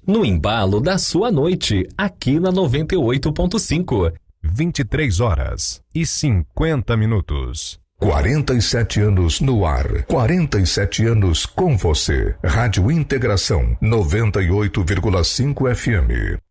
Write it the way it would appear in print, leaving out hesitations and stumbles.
no embalo da sua noite, aqui na 98.5. 23h50. 47 anos no ar, 47 anos com você. Rádio Integração 98,5 FM.